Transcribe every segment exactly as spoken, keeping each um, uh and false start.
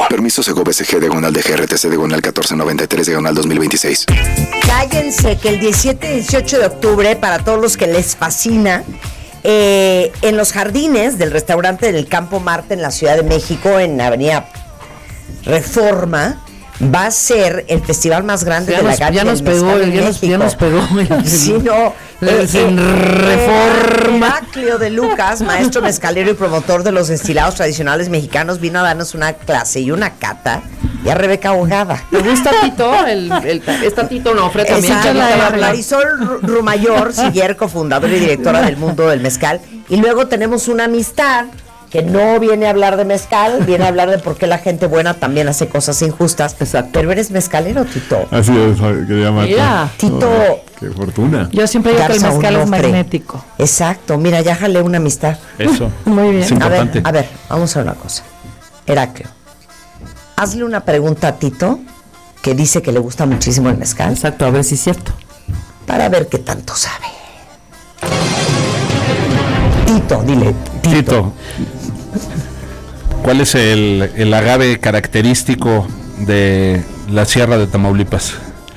Permiso Segov S G diagonal de G R T C diagonal catorce noventa y tres diagonal dos mil veintiséis. Cállense que el diecisiete y dieciocho de octubre, para todos los que les fascina, eh, en los jardines del restaurante del Campo Marte en la Ciudad de México, en Avenida Reforma, va a ser el festival más grande ya de nos, la ya nos pegó, ya nos, ya nos pegó. Sí, no. Eh, en Reforma. Heraclio de Lucas, maestro mezcalero y promotor de los destilados tradicionales mexicanos, vino a darnos una clase y una cata. Y a Rebeca ahogada. ¿Te gusta Tito? El, el, está Tito Nofre también. Exacto, Marisol Rumayor, Siller, cofundadora y directora del Mundo del Mezcal. Y luego tenemos una amistad que no viene a hablar de mezcal, viene a hablar de por qué la gente buena también hace cosas injustas. Exacto. Pero eres mezcalero, Tito. Así es, quería matar. Mira, Tito. Oh, qué fortuna. Yo siempre digo que el mezcal es magnético. Exacto, mira, ya jalé una amistad. Eso. Muy bien. Es importante. A ver, a ver, vamos a ver una cosa. Heraclio, hazle una pregunta a Tito, que dice que le gusta muchísimo el mezcal. Exacto, a ver si es cierto. Para ver qué tanto sabe. Tito, dile. Tito. Tito, ¿cuál es el, el agave característico de la Sierra de Tamaulipas?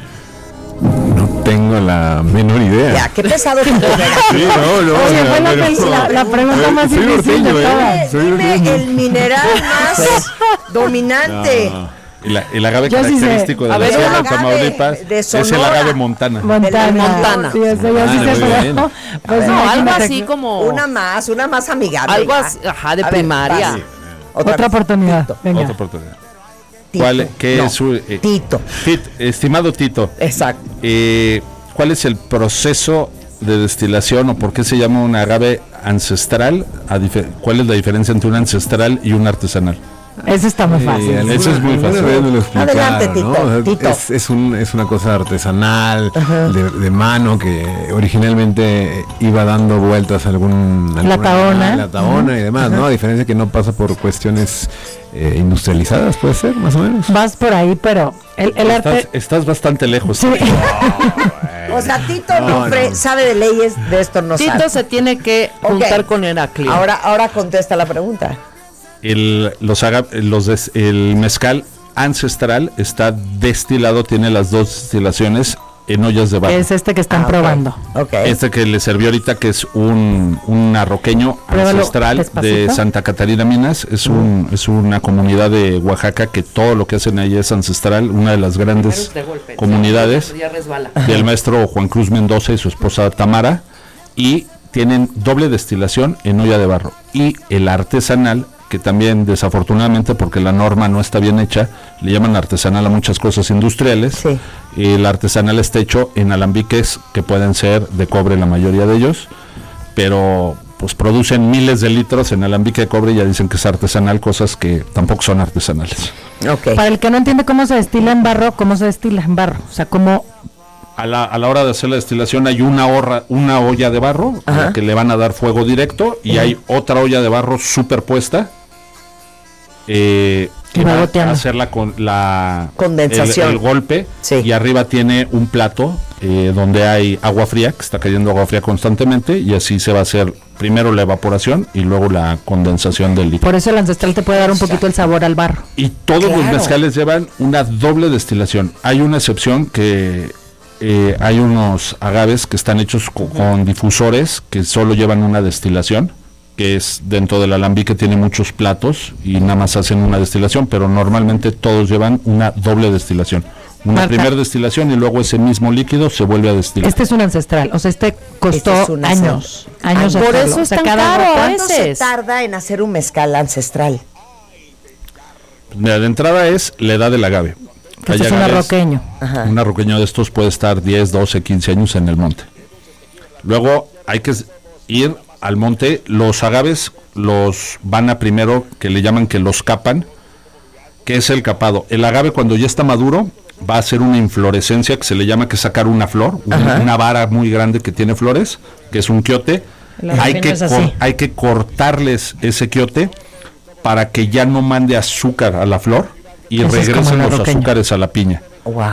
No tengo la menor idea. Ya, qué pesado. Sí, no, no. Oye, fue la, pero, la, la pregunta soy, más soy difícil norteño, de todas. ¿eh? Soy Dime norteño. el mineral más dominante. No. El, el agave Yo sí característico sé. de A la ver, Sierra el de agave Tamaulipas de es el Sonora. agave Montana. Montana. Montana. Sí, eso yo Ah, sí muy sé, pero bien. no, pues No, algo imagínate. así como. Una más, una más amigable. Algo ya. así, ajá, de A ver, primaria. vas. Otra, vez. oportunidad. Tito. Venga. Otra oportunidad. Tito. ¿Cuál, qué No, es su, eh, Tito. Tit- estimado Tito, Exacto. eh, ¿cuál es el proceso de destilación o por qué se llama un agave ancestral? A dife- ¿Cuál es la diferencia entre un ancestral y un artesanal? Ese está muy fácil. Eh, Eso es muy alguna fácil. vez me lo explicaron, Adelante, Tito, ¿no? O sea, Tito. Es, es, un, es una cosa artesanal, de, de mano, que originalmente iba dando vueltas a algún... La alguna- tahona. La tahona y demás, ¿no? A diferencia que no pasa por cuestiones eh, industrializadas, puede ser, más o menos. Vas por ahí, pero el, el Estás, arte... estás bastante lejos. Sí. O sea, Tito No, Nofre no. sabe de leyes, de esto no Tito sabe. se tiene que Ok. juntar con Heraclio. Ahora, ahora contesta la pregunta. El, los aga- los des- el mezcal ancestral está destilado, tiene las dos destilaciones en ollas de barro. Es este que están Ah, ok. probando. Ok. Este que le sirvió ahorita, que es un, un arroqueño Pruébalo ancestral despacito. de Santa Catarina Minas, es un es una comunidad de Oaxaca que todo lo que hacen ahí es ancestral, una de las grandes De golpe. comunidades Ya resbala. del maestro Juan Cruz Mendoza y su esposa Tamara, y tienen doble destilación en olla de barro. Y el artesanal, que también desafortunadamente, porque la norma no está bien hecha, le llaman artesanal a muchas cosas industriales. Sí. El artesanal está hecho en alambiques que pueden ser de cobre, la mayoría de ellos, pero pues producen miles de litros en alambique de cobre y ya dicen que es artesanal, cosas que tampoco son artesanales. Ok. Para el que no entiende cómo se destila en barro, ¿cómo se destila en barro? O sea, cómo... A la, a la hora de hacer la destilación hay una, horra, una olla de barro a la que le van a dar fuego directo y hay otra olla de barro superpuesta eh, que va Reboteando. a hacer la, con, la Condensación. el, el golpe Sí. y arriba tiene un plato eh, donde hay agua fría, que está cayendo agua fría constantemente, y así se va a hacer primero la evaporación y luego la condensación del líquido. Por eso el ancestral te puede dar un poquito el sabor al barro. Y todos Claro. los mezcales llevan una doble destilación. Hay una excepción que eh, hay unos agaves que están hechos co- con difusores que solo llevan una destilación, que es dentro del alambique, tiene muchos platos y nada más hacen una destilación, pero normalmente todos llevan una doble destilación. Una Marta. primera destilación y luego ese mismo líquido se vuelve a destilar. Este es un ancestral, o sea, este costó Este es un años, ancestral. años Ah, por hacerlo. eso O es sea, tan cada caro, gota- ¿Cuánto se veces. tarda en hacer un mezcal ancestral? Mira, de entrada es la edad del agave. que Hay este es un agaves- arroqueño. Ajá. Un arroqueño de estos puede estar diez, doce, quince años en el monte. Luego hay que s- ir al monte. Los agaves los van a primero, que le llaman que los capan, que es el capado. El agave cuando ya está maduro va a hacer una inflorescencia que se le llama que sacar una flor, una, una vara muy grande que tiene flores, que es un quiote. El Hay arroqueño que, es así. cor- hay que cortarles ese quiote para que ya no mande azúcar a la flor y Eso es como regresen el los arroqueño. azúcares a la piña. Wow.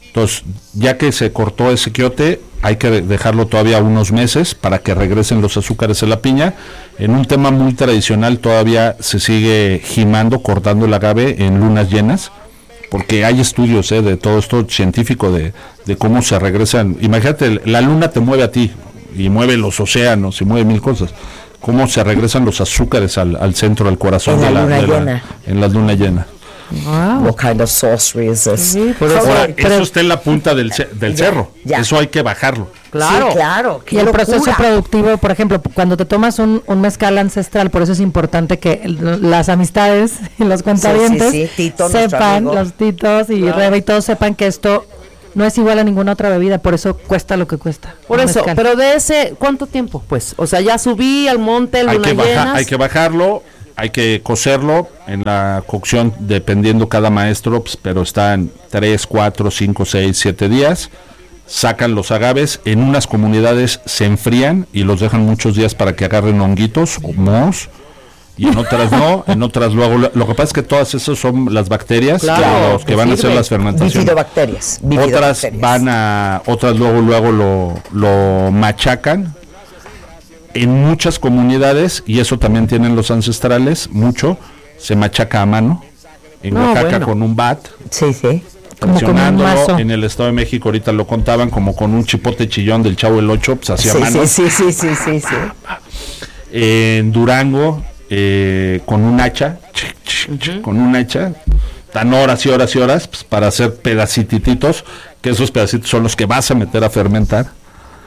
Entonces, ya que se cortó ese quiote, hay que dejarlo todavía unos meses para que regresen los azúcares a la piña. En un tema muy tradicional todavía se sigue jimando, cortando el agave en lunas llenas, porque hay estudios eh, de todo esto científico de, de cómo se regresan. Imagínate, la luna te mueve a ti, y mueve los océanos, y mueve mil cosas. Cómo se regresan los azúcares al, al centro, al corazón En de la la, luna de la- llena. en la luna llena. Wow. What kind of sorcery is this? Sí, por How- eso- Ahora, pero- eso está en la punta del, ce- del Ya, cerro. ya. Eso hay que bajarlo. Claro. Sí, claro. qué Y el proceso locura. productivo, por ejemplo, cuando te tomas un, un mezcal ancestral, por eso es importante que el- las amistades y los cuentavientes sí, Tito, nuestro sepan, amigo. los titos y Claro. Rebe y todos sepan que esto no es igual a ninguna otra bebida, por eso cuesta lo que cuesta. Por un eso, mezcal. pero de ese, ¿cuánto tiempo? Pues, o sea, ya subí al monte, Hay luna que, baja- llenas. hay que bajarlo, hay que cocerlo en la cocción, dependiendo cada maestro, pues, pero están tres, cuatro, cinco, seis, siete días. Sacan los agaves, en unas comunidades se enfrían y los dejan muchos días para que agarren honguitos o mohos, y en otras no, en otras luego, lo, lo que pasa es que todas esas son las bacterias Claro, que, los que que van a hacer sirve. las fermentaciones. Bifidobacterias. Otras bifidobacterias. van a, otras luego luego lo, lo machacan en muchas comunidades, y eso también tienen los ancestrales, mucho, se machaca a mano, en No, Oaxaca bueno. con un bat, Sí, sí. Como con un presionándolo. mazo. En el Estado de México ahorita lo contaban como con un chipote chillón del Chavo el Ocho, pues hacía Sí, mano. sí, sí, sí, sí, sí, sí. En Durango, eh, con un hacha, chic, chic, chic, con un hacha, dan horas y horas y horas pues, para hacer pedacititos, que esos pedacitos son los que vas a meter a fermentar.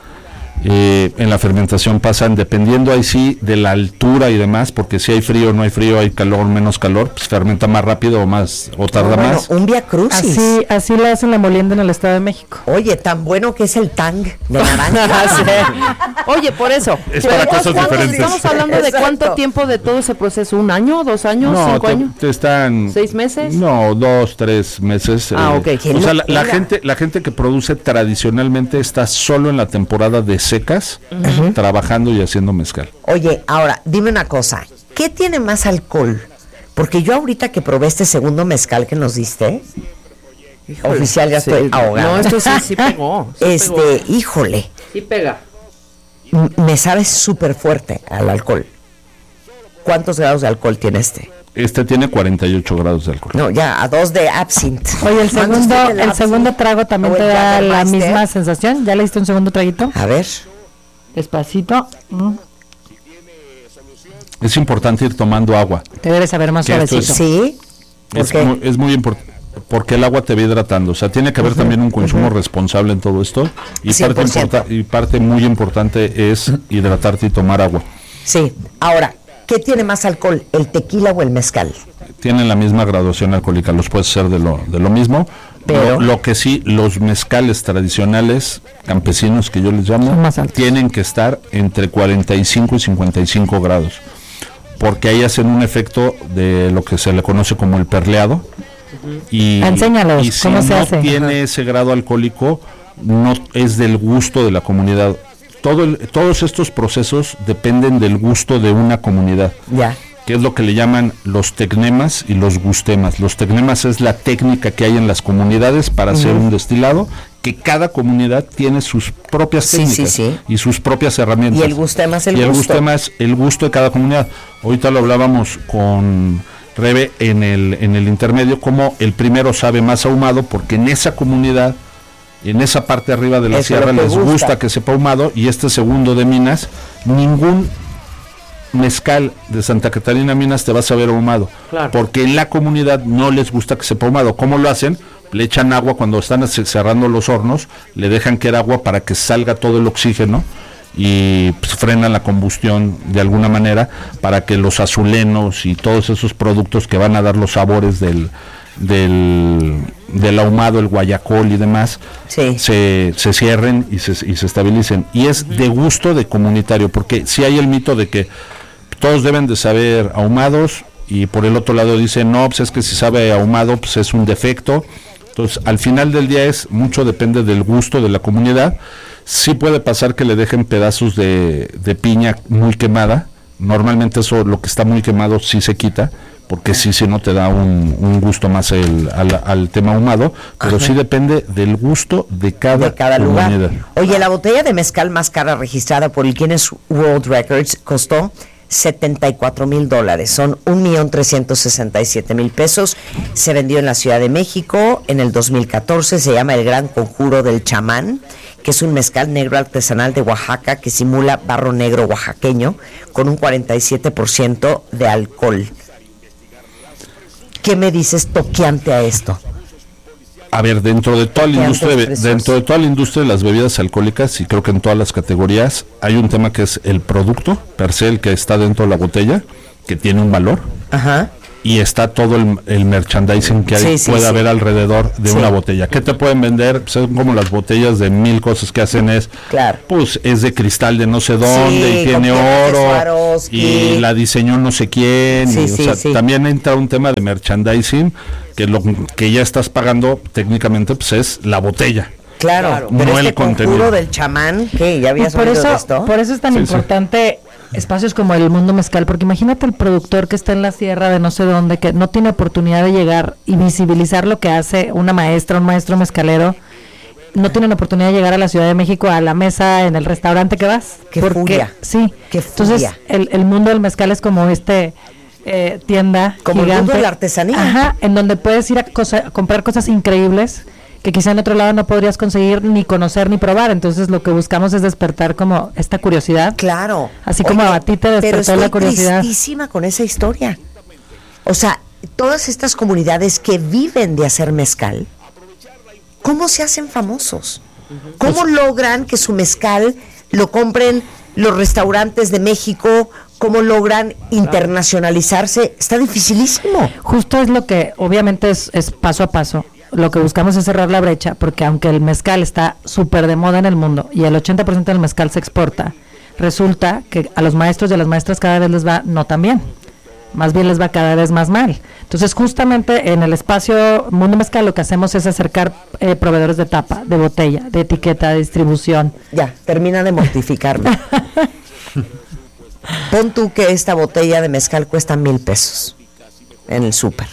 Eh, en la fermentación pasan, dependiendo ahí sí de la altura y demás, porque si hay frío, no hay frío, hay calor, menos calor, pues fermenta más rápido o más, o tarda Bueno, más. un Via Crucis. Así, así lo hacen la molienda en el Estado de México. Oye, tan bueno que es el tang de naranja. Oye, por eso. Es para Pero, cosas ¿cuánto- diferentes. Estamos hablando de Exacto. cuánto tiempo de todo ese proceso, ¿un año, dos años, No, cinco te, años? te están ¿Seis meses? No, dos, tres meses. Ah, eh, ok. Qué O sea, la, la locura. gente, la gente que produce tradicionalmente está solo en la temporada de secas, trabajando y haciendo mezcal. Oye, ahora, dime una cosa. ¿Qué tiene más alcohol? Porque yo ahorita que probé este segundo mezcal que nos diste, Híjole, oficial, ya sí. estoy ahogada. No, esto sí, sí pegó. Sí pegó. este, híjole, Sí pega. m- me sabe súper fuerte al alcohol. ¿Cuántos grados de alcohol tiene este? Este tiene cuarenta y ocho grados de alcohol. No, ya, a dos de absinthe. Oye, el ¿Cuántos segundo, tiene el absinthe? segundo trago también ¿O te el da la Jägermeister? misma sensación. ¿Ya le diste un segundo traguito? A ver. Despacito. Mm. Es importante ir tomando agua. Te debe saber más Que esto es- suavecito. ¿Sí? ¿Por Es, qué? mu- es muy importante. Porque el agua te va hidratando, o sea, tiene que haber también un consumo responsable en todo esto, y parte, cien por ciento. importa- y parte muy importante es hidratarte y tomar agua. Sí. Ahora, ¿qué tiene más alcohol, el tequila o el mezcal? Tienen la misma graduación alcohólica, los puedes hacer de lo, de lo mismo, Pero- lo, lo que sí, los mezcales tradicionales, campesinos que yo les llamo, Son más altos. tienen que estar entre cuarenta y cinco y cincuenta y cinco grados, porque ahí hacen un efecto de lo que se le conoce como el perleado, y, Enséñalos, y si ¿cómo se no hace? tiene Ajá. ese grado alcohólico, no es del gusto de la comunidad. Todo el- todos estos procesos dependen del gusto de una comunidad, Ya. que es lo que le llaman los tecnemas y los gustemas. Los tecnemas es la técnica que hay en las comunidades para hacer un destilado, que cada comunidad tiene sus propias Sí, técnicas sí, sí. y sus propias herramientas. Y el gustema es el Y el gusto. gustema es el gusto de cada comunidad. Ahorita lo hablábamos con Rebe en el, en el intermedio, como el primero sabe más ahumado, porque en esa comunidad, en esa parte arriba de la Eso es sierra lo que les gusta. gusta que sepa ahumado, y este segundo de Minas, ningún mezcal de Santa Catarina Minas te va a saber ahumado, Claro. porque en la comunidad no les gusta que sepa ahumado. ¿Cómo lo hacen? Le echan agua cuando están ce- cerrando los hornos, le dejan que era agua para que salga todo el oxígeno, y pues, frenan la combustión de alguna manera para que los azulenos y todos esos productos que van a dar los sabores del del, del ahumado, el guayacol y demás, Sí. se, se cierren y se, y se estabilicen. Y es de gusto de comunitario, porque si hay el mito de que todos deben de saber ahumados, y por el otro lado dicen, no, pues es que si sabe ahumado, pues es un defecto. Entonces, al final del día es mucho depende del gusto de la comunidad. Sí puede pasar que le dejen pedazos de, de piña muy quemada. Normalmente eso, lo que está muy quemado, sí se quita, porque sí, sí no te da un, un gusto más el, al, al tema ahumado, pero Ajá. sí depende del gusto de cada, de cada lugar. Oye, la botella de mezcal más cara registrada por el Guinness World Records costó setenta y cuatro mil dólares, son un millón trescientos sesenta y siete mil pesos. Se vendió en la Ciudad de México en el dos mil catorce, se llama El Gran Conjuro del Chamán, que es un mezcal negro artesanal de Oaxaca que simula barro negro oaxaqueño con un cuarenta y siete por ciento de alcohol. ¿Qué me dices toqueante a esto? A ver, dentro de toda la industria, dentro de toda la industria de las bebidas alcohólicas, y creo que en todas las categorías, hay un tema que es el producto per se, el que está dentro de la botella, que tiene un valor. Ajá. Y está todo el, el merchandising que hay, sí, sí, puede sí. haber alrededor de sí. una botella. ¿Qué te pueden vender? Pues son como las botellas de mil cosas que hacen es, claro. pues es de cristal de no sé dónde, sí, y tiene oro, y la diseñó no sé quién, sí, y, sí, o sea, sí. también entra un tema de merchandising, que lo que ya estás pagando técnicamente pues es la botella. Claro, claro. No pero el este contenido. Conjuro del Chamán, ¿qué? ¿Ya habías por oído eso, de esto? Por eso es tan sí, importante sí. espacios como el Mundo Mezcal, porque imagínate el productor que está en la sierra de no sé dónde, que no tiene oportunidad de llegar y visibilizar lo que hace una maestra, un maestro mezcalero, no tienen oportunidad de llegar a la Ciudad de México a la mesa en el restaurante que vas. ¡Qué porque, furia! Sí, ¡Qué furia! Entonces el, el mundo del mezcal es como este... Eh, tienda como gigante, el mundo de la artesanía, ajá, en donde puedes ir a, cosa, a comprar cosas increíbles que quizá en otro lado no podrías conseguir ni conocer ni probar. Entonces lo que buscamos es despertar como esta curiosidad, claro, así como Oye, a ti te despertó la curiosidad. Pero estoy tristísima con esa historia. O sea, todas estas comunidades que viven de hacer mezcal, ¿cómo se hacen famosos? ¿Cómo logran que su mezcal lo compren los restaurantes de México? ¿Cómo logran internacionalizarse? Está dificilísimo. Justo es lo que, obviamente, es, es paso a paso. Lo que buscamos es cerrar la brecha, porque aunque el mezcal está súper de moda en el mundo y el ochenta por ciento del mezcal se exporta, resulta que a los maestros y a las maestras cada vez les va no tan bien. Más bien les va cada vez más mal. Entonces, justamente en el espacio Mundo Mezcal lo que hacemos es acercar eh, proveedores de tapa, de botella, de etiqueta, de distribución. Ya, termina de mortificarme. Pon tú que esta botella de mezcal cuesta mil pesos en el súper.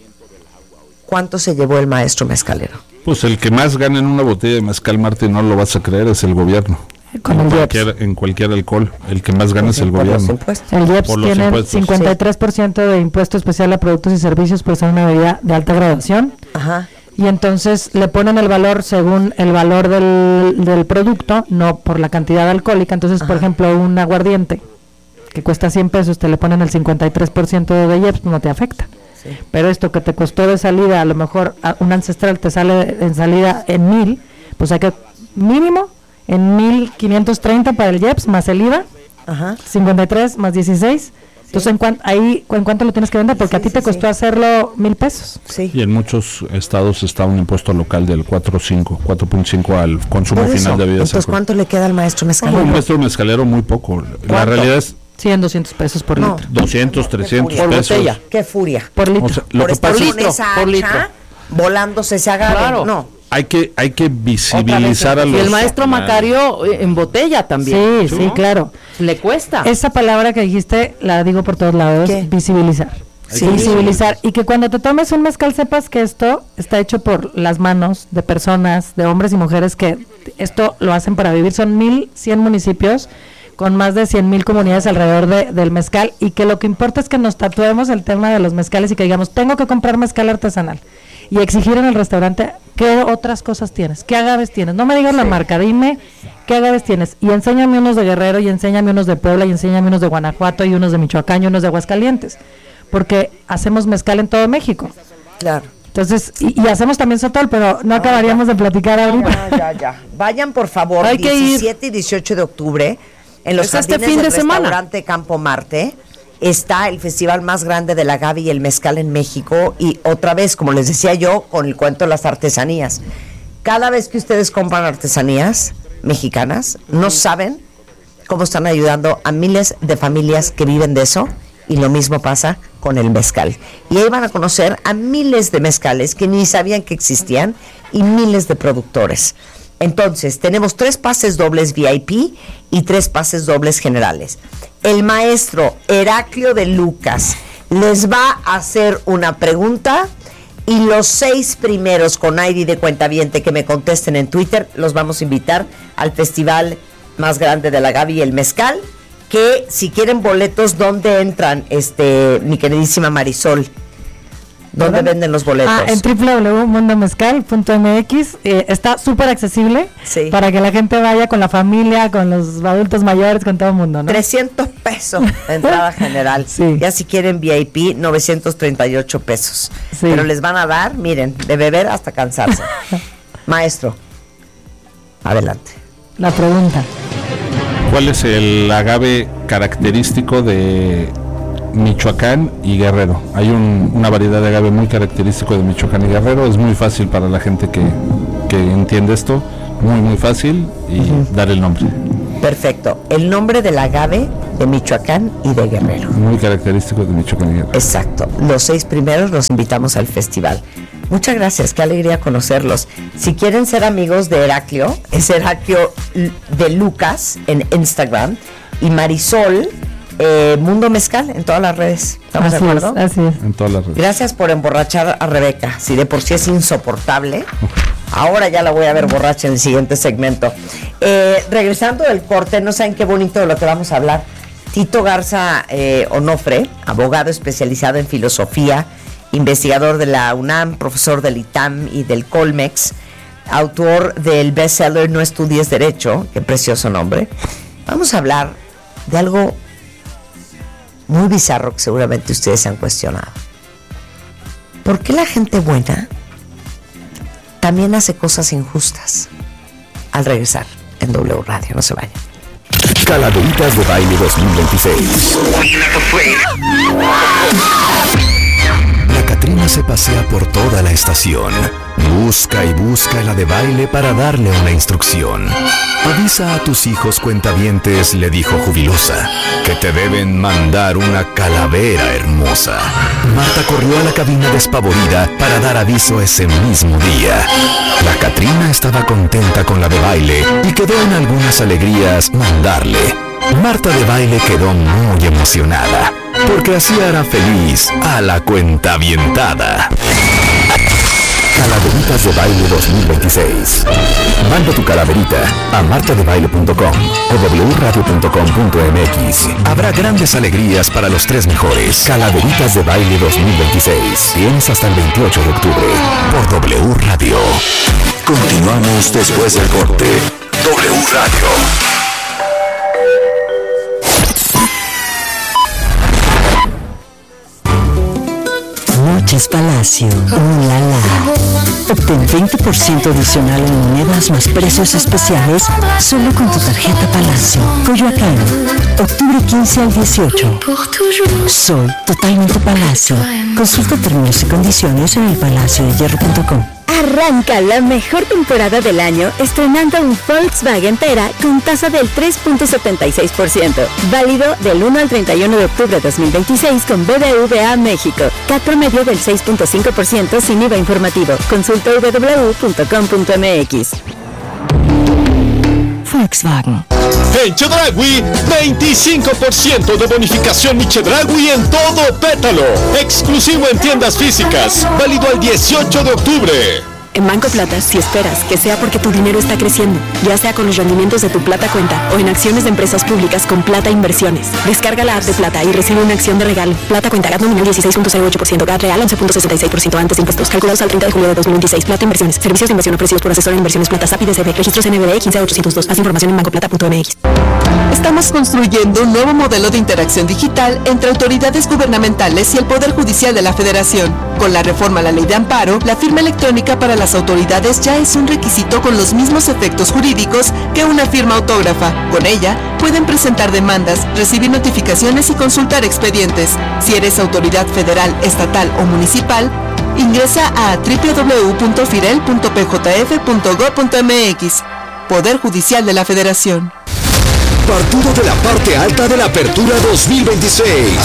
¿Cuánto se llevó el maestro mezcalero? Pues el que más gana en una botella de mezcal, Martín, no lo vas a creer, es el gobierno. Con en, el cualquier, en cualquier alcohol, el que más gana es el gobierno. El I E P S tiene impuestos. cincuenta y tres por ciento sí. de impuesto especial a productos y servicios por ser una bebida de alta graduación. Ajá. Y entonces le ponen el valor según el valor del, del producto, no por la cantidad alcohólica. Entonces, Ajá. por ejemplo, un aguardiente que cuesta cien pesos, te le ponen el cincuenta y tres por ciento de I E P S, no te afecta. Sí. Pero esto que te costó de salida, a lo mejor a un ancestral te sale en salida en mil, pues hay que mínimo en mil quinientos treinta para el I E P S más el I V A, Ajá. cincuenta y tres más dieciséis. Sí. Entonces, ¿en cuan, ahí en cuánto lo tienes que vender? Porque sí, a ti sí, te costó sí. hacerlo mil pesos. Sí. Y en muchos estados está un impuesto local del cuatro punto cinco, cuatro punto cinco al consumo final de bebidas. Entonces, ¿cuánto le queda al maestro mezcalero? Un maestro mezcalero muy poco. ¿Cuánto? La realidad es cien, doscientos pesos por no, litro. doscientos, trescientos por pesos. Botella. Qué furia. Por litro. O sea, lo por que pasa litro, esa por litro. Volándose se agarra. Claro. No. Hay que hay que visibilizar a los... Y el maestro Macario en botella también. Sí, sí, claro. Le cuesta. Esa palabra que dijiste la digo por todos lados, ¿qué? Visibilizar. Sí, visibilizar. Y que cuando te tomes un mezcal sepas que esto está hecho por las manos de personas, de hombres y mujeres que esto lo hacen para vivir. Son mil cien municipios con más de cien mil comunidades alrededor de, del mezcal, y que lo que importa es que nos tatuemos el tema de los mezcales y que digamos, tengo que comprar mezcal artesanal, y exigir en el restaurante qué otras cosas tienes, qué agaves tienes, no me digas sí. la marca, dime qué agaves tienes, y enséñame unos de Guerrero, y enséñame unos de Puebla, y enséñame unos de Guanajuato, y unos de Michoacán, y unos de Aguascalientes, porque hacemos mezcal en todo México. Claro. Entonces, y, y hacemos también sotol, pero no ah, acabaríamos ya. de platicar ahorita. Ya, ya, ya. Vayan por favor, Hay diecisiete y dieciocho de octubre, en los jardines este fin del de restaurante semana. Campo Marte, está el festival más grande del agave y el mezcal en México, y otra vez, como les decía yo, con el cuento de las artesanías. Cada vez que ustedes compran artesanías mexicanas, no saben cómo están ayudando a miles de familias que viven de eso, y lo mismo pasa con el mezcal. Y ahí van a conocer a miles de mezcales que ni sabían que existían, y miles de productores. Entonces, tenemos tres pases dobles V I P y tres pases dobles generales. El maestro Heraclio de Lucas, les va a hacer una pregunta y los seis primeros con I D de cuentaviente que me contesten en Twitter los vamos a invitar al festival más grande de la Gaby y el Mezcal. Que si quieren boletos, ¿dónde entran, este, mi queridísima Marisol? ¿Dónde ¿Dónde? venden los boletos? Ah, en doble u doble u doble u punto mundo mezcal punto m x. Eh, está súper accesible sí. para que la gente vaya con la familia, con los adultos mayores, con todo el mundo, ¿no? trescientos pesos de entrada general. Sí. Ya si quieren V I P, novecientos treinta y ocho pesos. Sí. Pero les van a dar, miren, de beber hasta cansarse. Maestro, adelante. La pregunta. ¿Cuál es el agave característico de Michoacán y Guerrero? Hay un, una variedad de agave muy característico de Michoacán y Guerrero. Es muy fácil para la gente que, que entiende esto, muy muy fácil, y uh-huh. dar el nombre. Perfecto, el nombre del agave de Michoacán y de Guerrero. Muy característico de Michoacán y Guerrero. Exacto, los seis primeros los invitamos al festival. Muchas gracias, qué alegría conocerlos. Si quieren ser amigos de Heraclio, es Heraclio de Lucas en Instagram, y Marisol, eh, Mundo Mezcal en todas las redes. ¿Estamos así de acuerdo? Es, así es. En todas las redes. Gracias por emborrachar a Rebeca. Si de por sí es insoportable, ahora ya la voy a ver borracha en el siguiente segmento. Eh, regresando del corte, no saben qué bonito de lo que vamos a hablar. Tito Garza eh, Onofre, abogado especializado en filosofía, investigador de la UNAM, profesor del I T A M y del Colmex, autor del bestseller No estudies Derecho, qué precioso nombre. Vamos a hablar de algo muy bizarro que seguramente ustedes se han cuestionado. ¿Por qué la gente buena también hace cosas injustas? Al regresar en W Radio, no se vayan. Calaveritas de Baile dos mil veintiséis. La Catrina se pasea por toda la estación. Busca y busca la de baile para darle una instrucción. Avisa a tus hijos cuentavientes, le dijo jubilosa, que te deben mandar una calavera hermosa. Marta corrió a la cabina despavorida para dar aviso ese mismo día. La Catrina estaba contenta con la de baile y quedó en algunas alegrías mandarle. Marta de baile quedó muy emocionada, porque así hará feliz a la cuentavientada. Calaveritas de Baile dos mil veintiséis. Manda tu calaverita a marta de baile punto com o doble u radio punto com punto m x. Habrá grandes alegrías para los tres mejores. Calaveritas de Baile dos mil veintiséis. Tienes hasta el veintiocho de octubre por W Radio. Continuamos después del corte. W Radio. Noches Palacio, uh, la, la. Obtén veinte por ciento adicional en monedas más precios especiales solo con tu tarjeta Palacio. Coyoacán, octubre quince al dieciocho. Soy totalmente Palacio. Consulta términos y condiciones en el palacio de hierro punto com. Arranca la mejor temporada del año estrenando un Volkswagen Pera con tasa del tres punto setenta y seis por ciento. Válido del uno al treinta y uno de octubre de dos mil veintiséis con B B V A México. C A T promedio del seis punto cinco por ciento sin I V A informativo. Consulta w w w punto com punto m x. Volkswagen. En Chedraui, veinticinco por ciento de bonificación mi Chedraui en todo pétalo. Exclusivo en tiendas físicas. Válido al dieciocho de octubre. En Banco Plata, si esperas que sea porque tu dinero está creciendo, ya sea con los rendimientos de tu Plata Cuenta o en acciones de empresas públicas con Plata Inversiones. Descarga la app de Plata y recibe una acción de regalo. Plata Cuenta, G A T nominal dieciséis punto cero ocho por ciento, G A T real once punto sesenta y seis por ciento antes de impuestos. Calculados al treinta de julio de dos mil veintiséis. Plata Inversiones. Servicios de inversión ofrecidos por asesor en inversiones Plata S A P y D C B. Registros N B D quince ochocientos dos. Más información en banco plata punto m x. Estamos construyendo un nuevo modelo de interacción digital entre autoridades gubernamentales y el Poder Judicial de la Federación. Con la reforma a la Ley de Amparo, la firma electrónica para las autoridades ya es un requisito con los mismos efectos jurídicos que una firma autógrafa. Con ella, pueden presentar demandas, recibir notificaciones y consultar expedientes. Si eres autoridad federal, estatal o municipal, ingresa a doble u doble u doble u punto firel punto p j f punto gob punto m x. Poder Judicial de la Federación. Partido de la parte alta de la Apertura dos mil veintiséis.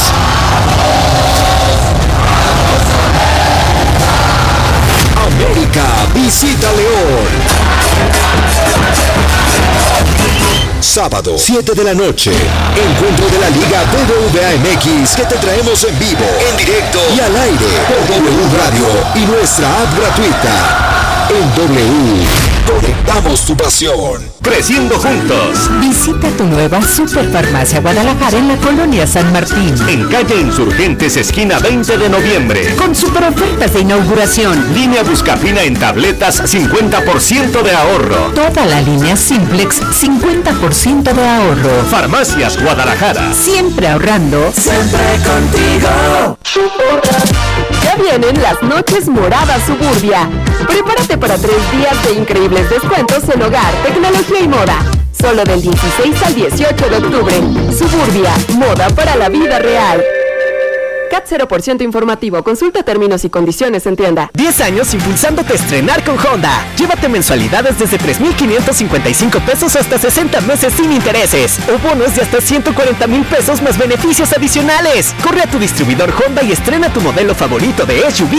América visita León. sábado, siete de la noche. Encuentro de la Liga B B V A M X que te traemos en vivo, en directo y al aire por W Radio y nuestra app gratuita. En W, conectamos tu pasión. Creciendo juntos. Visita tu nueva Superfarmacia Guadalajara en la colonia San Martín. En calle Insurgentes, esquina veinte de noviembre. Con super ofertas de inauguración. Línea Buscapina en tabletas, cincuenta por ciento de ahorro. Toda la línea Simplex, cincuenta por ciento de ahorro. Farmacias Guadalajara. Siempre ahorrando. Siempre contigo. Ya vienen las noches moradas Suburbia. Prepárate para tres días de increíbles descuentos en hogar, tecnología y moda. Solo del dieciséis al dieciocho de octubre. Suburbia, moda para la vida real. C A T cero por ciento informativo. Consulta términos y condiciones en tienda. diez años impulsándote a estrenar con Honda. Llévate mensualidades desde tres mil quinientos cincuenta y cinco pesos hasta sesenta meses sin intereses. O bonos de hasta ciento cuarenta mil pesos más beneficios adicionales. Corre a tu distribuidor Honda y estrena tu modelo favorito de S U V